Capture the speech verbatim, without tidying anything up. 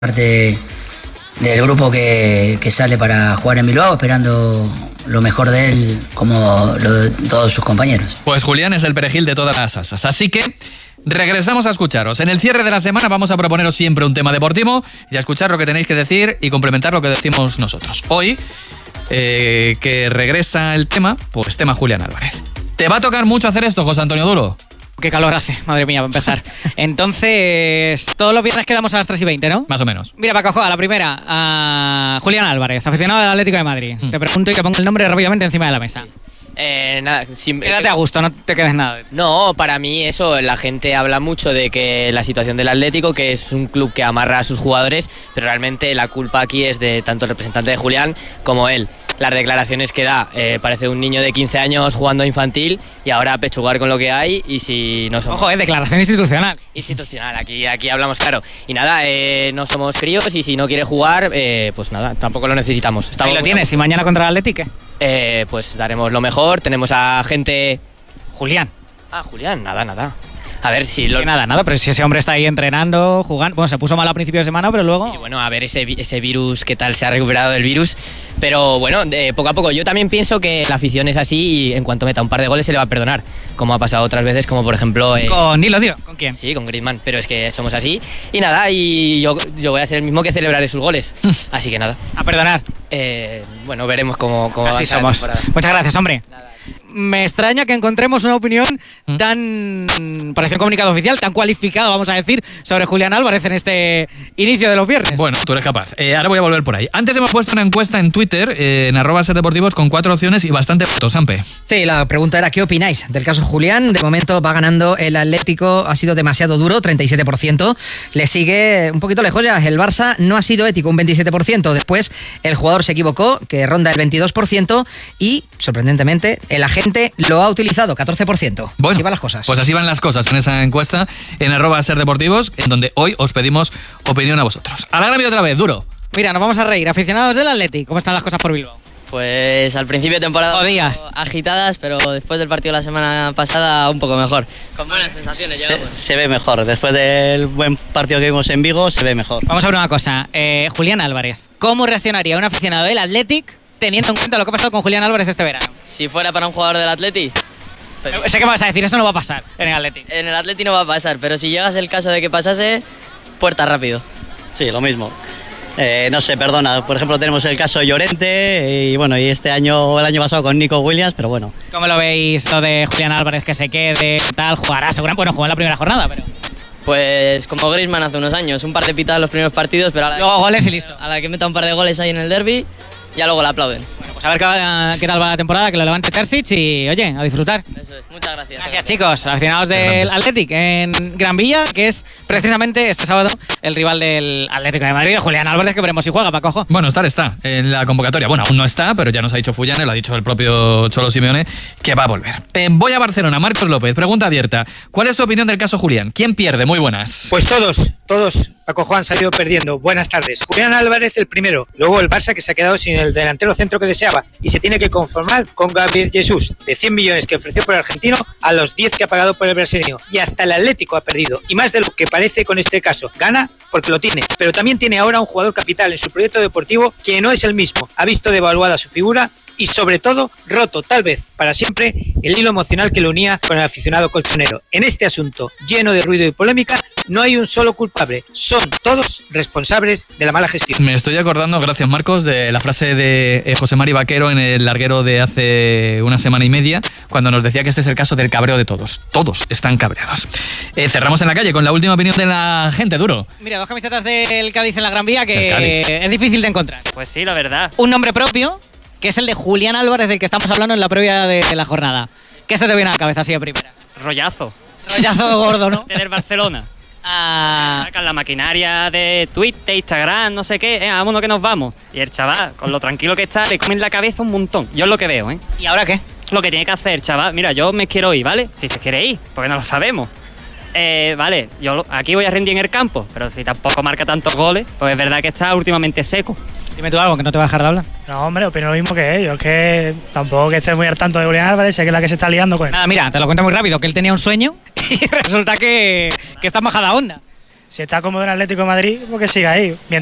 parte del grupo que, que sale para jugar en Bilbao, esperando lo mejor de él como lo de todos sus compañeros. Pues Julián es el perejil de todas las salsas, así que regresamos a escucharos. En el cierre de la semana vamos a proponeros siempre un tema deportivo y a escuchar lo que tenéis que decir y complementar lo que decimos nosotros. Hoy, eh, que regresa el tema, pues tema Julián Álvarez. ¿Te va a tocar mucho hacer esto, José Antonio Duro? Qué calor hace, madre mía, para empezar. Entonces, todos los viernes quedamos a las tres y veinte, ¿no? Más o menos. Mira, Paco, a la primera, a Julián Álvarez, aficionado del Atlético de Madrid. Mm. Te pregunto y le pongo el nombre rápidamente encima de la mesa. Eh, nada, si, Quédate a gusto, no te quedes nada. No, para mí eso, la gente habla mucho de que la situación del Atlético, que es un club que amarra a sus jugadores, pero realmente la culpa aquí es de tanto el representante de Julián como él. Las declaraciones que da, eh, parece un niño de quince años jugando infantil y ahora a pechugar con lo que hay y si no somos... Ojo, eh, declaración institucional. Institucional, aquí, aquí hablamos claro. Y nada, eh, no somos críos y si no quiere jugar, eh, pues nada, tampoco lo necesitamos. Ahí lo tienes, ¿y mañana contra el Atlético? Eh, pues daremos lo mejor, tenemos a gente... Julián. Ah, Julián, nada, nada. A ver si lo... Nada, nada, pero si ese hombre está ahí entrenando, jugando... Bueno, se puso mal a principio de semana, pero luego... Sí, bueno, a ver ese, ese virus, qué tal se ha recuperado del virus. Pero bueno, eh, poco a poco. Yo también pienso que la afición es así y en cuanto meta un par de goles se le va a perdonar. Como ha pasado otras veces, como por ejemplo... Eh, con Dilo, Dilo, ¿con quién? Sí, con Griezmann, pero es que somos así. Y nada, y yo, yo voy a ser el mismo que celebraré sus goles. Así que nada. A perdonar. Eh, bueno, veremos cómo, cómo así somos. Muchas gracias, hombre. Nada. Me extraña que encontremos una opinión ¿Mm? tan... parece un comunicado oficial, tan cualificado, vamos a decir, sobre Julián Álvarez en este inicio de los viernes. Bueno, tú eres capaz. Eh, ahora voy a volver por ahí. Antes hemos puesto una encuesta en Twitter, eh, en arroba ser deportivos, con cuatro opciones y bastante votos, Sampe. Sí, la pregunta era ¿qué opináis del caso Julián? De momento va ganando el Atlético, ha sido demasiado duro, treinta y siete por ciento. Le sigue un poquito lejos ya el Barça, no ha sido ético, un veintisiete por ciento. Después el jugador se equivocó, que ronda el veintidós por ciento. Y, sorprendentemente, el agente lo ha utilizado, catorce por ciento. Bueno, así van las cosas. Pues así van las cosas en esa encuesta en arroba ser deportivos, en donde hoy os pedimos opinión a vosotros. A la gran otra vez, Duro. Mira, nos vamos a reír. Aficionados del Atleti, ¿cómo están las cosas por Bilbao? Pues al principio de temporada agitadas, pero después del partido de la semana pasada un poco mejor. Con buenas sensaciones se, se ve mejor, después del buen partido que vimos en Vigo, se ve mejor. Vamos a ver una cosa, eh, Julián Álvarez, ¿cómo reaccionaría un aficionado del Athletic teniendo en cuenta lo que ha pasado con Julián Álvarez este verano? Si fuera para un jugador del Atleti... Pero... Sé que vas a decir, eso no va a pasar en el Athletic. En el Atleti no va a pasar, pero si llegas el caso de que pasase, puerta rápido. Sí, lo mismo. Eh, no sé, perdona, por ejemplo tenemos el caso Llorente y bueno, y este año, el año pasado con Nico Williams, pero bueno. ¿Cómo lo veis lo de Julián Álvarez que se quede, tal? Jugará, seguramente, bueno, jugó en la primera jornada, pero... Pues como Griezmann hace unos años, un par de pitadas los primeros partidos, pero a la luego que, goles y listo. A la que meta un par de goles ahí en el derbi, ya luego la aplauden. Bueno, pues a ver qué, qué tal va la temporada, que lo levante Terzic y, oye, a disfrutar. Eso es, muchas gracias. Gracias, chicos, aficionados del Athletic en Gran Villa, que es precisamente este sábado el rival del Atlético de Madrid, Julián Álvarez, que veremos si juega, Paco. Bueno, estar está en la convocatoria. Bueno, aún no está, pero ya nos ha dicho Fullane, lo ha dicho el propio Cholo Simeone, que va a volver. Eh, voy a Barcelona, Marcos López, pregunta abierta. ¿Cuál es tu opinión del caso Julián? ¿Quién pierde? Muy buenas. Pues todos, todos, Paco, han salido perdiendo. Buenas tardes. Julián Álvarez el primero, luego el Barça, que se ha quedado sin el delantero centro que deseaba y se tiene que conformar con Gabriel Jesús, de cien millones que ofreció por el argentino a los diez que ha pagado por el brasileño. Y hasta el Atlético ha perdido, y más de lo que parece con este caso. Gana porque lo tiene, pero también tiene ahora un jugador capital en su proyecto deportivo que no es el mismo. Ha visto devaluada su figura y sobre todo roto, tal vez para siempre, el hilo emocional que lo unía con el aficionado colchonero. En este asunto lleno de ruido y polémica no hay un solo culpable, son todos responsables de la mala gestión. Me estoy acordando, gracias Marcos, de la frase de eh, José Mari Vaquero en el larguero de hace una semana y media, cuando nos decía que este es el caso del cabreo de todos. Todos están cabreados. Eh, cerramos en la calle con la última opinión de la gente, Duro. Mira, dos camisetas del Cádiz en la Gran Vía que es difícil de encontrar. Pues sí, la verdad. Un nombre propio, que es el de Julián Álvarez, del que estamos hablando en la previa de la jornada. ¿Qué se te viene a la cabeza así de primera? Rollazo. Rollazo gordo, ¿no? Tener Barcelona. Ah. Sacan la maquinaria de Twitter, Instagram, no sé qué, eh, vámonos que nos vamos. Y el chaval, con lo tranquilo que está, le comen la cabeza un montón. Yo es lo que veo, ¿eh? ¿Y ahora qué? Lo que tiene que hacer, chaval, mira, yo me quiero ir, ¿vale? Si se quiere ir, porque no lo sabemos. Eh, vale, yo aquí voy a rendir en el campo, pero si tampoco marca tantos goles, pues es verdad que está últimamente seco. Dime tú algo, que no te va a dejar de hablar. No, hombre, opino lo mismo que ellos. Es que tampoco que esté muy al tanto de Julián Álvarez, sé que es la que se está liando con él. Nada, mira, te lo cuento muy rápido, que él tenía un sueño y resulta que, que está en bajada onda. Si está cómodo en Atlético de Madrid, pues que siga ahí. Mientras